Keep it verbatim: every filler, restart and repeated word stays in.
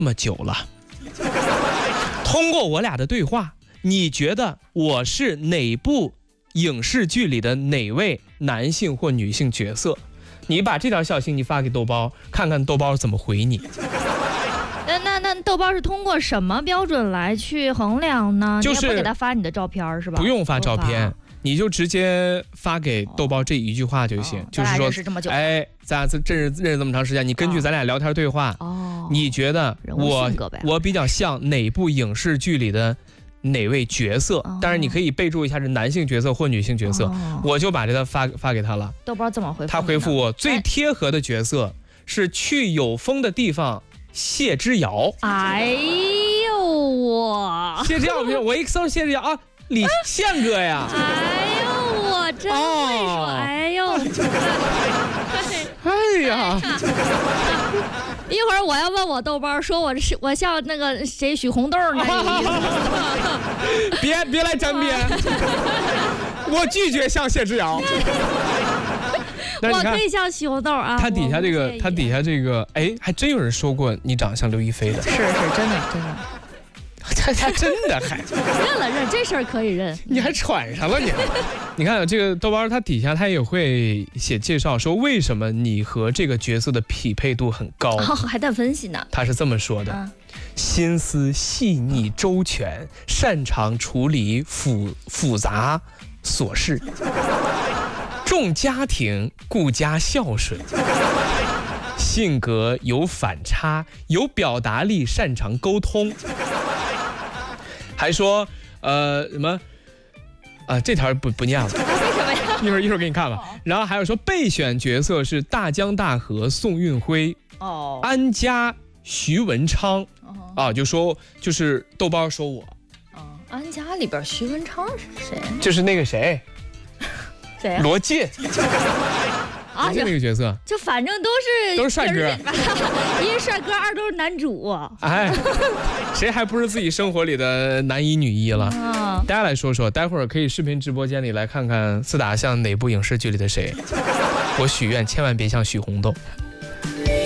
么久了。通过我俩的对话，你觉得我是哪部影视剧里的哪位男性或女性角色？你把这条消息你发给豆包，看看豆包怎么回你。 那那那豆包是通过什么标准来去衡量呢？ 就是你也不给他发你的照片是吧？ 不用发照片，你就直接发给豆包这一句话就行， 哦、 就是说， 哎， 咱俩认识认识这么长时间，你根据咱俩聊天对话， 哦， 你觉得我我比较像哪部影视剧里的哪位角色？ 哦、 当然你可以备注一下是男性角色或女性角色， 哦、 我就把这个发发给他了。 豆包怎么回复？ 他回复我最贴合的角色是去有风的地方。谢之遥， 哎呦我， 谢之遥，我一搜谢之遥啊，李宪哥呀， 哎呦我真会说，哦、哎呦， 哎呀， 一会儿我要问我豆包，说我是我像那个谁许红豆那个意思， 别别来沾边，我拒绝像谢之遥。 我可以像许红豆啊！ 他底下这个，他底下这个，哎，还真有人说过你长得像刘亦菲的。 是是，真的真的， 他他真的还认了认，这事儿可以认。 你还喘上了你？你看这个豆包，他底下他也会写介绍，说为什么你和这个角色的匹配度很高， 哦，还带分析呢。 他是这么说的：啊、心思细腻周全，擅长处理复复杂琐事。重家庭，顾家孝顺，性格有反差，有表达力，擅长沟通。还说，呃，什么？啊、呃，这条不不念了。 为什么呀？ 一会儿一会儿给你看吧。然后还有说，备选角色是大江大河、宋运辉、哦，安家、徐文昌。哦、啊，就说就是豆包说我。 哦，安家里边徐文昌是谁？ 就是那个谁。 谁？ 罗晋啊，罗晋那个角色， 就反正都是都是帅哥， 一是帅哥，二都是男主。 哎，谁还不是自己生活里的男一女一了？啊、大家来说说，待会儿可以视频直播间里来看看四打像哪部影视剧里的谁。我许愿千万别像许红豆。